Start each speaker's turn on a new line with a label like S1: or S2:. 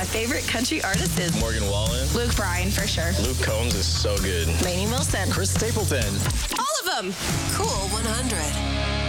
S1: my favorite country artist is
S2: Morgan Wallen.
S1: Luke Bryan, for sure.
S2: Luke Combs is so good.
S1: Lainey Wilson.
S2: Chris Stapleton.
S1: All of them.
S3: Cool 100.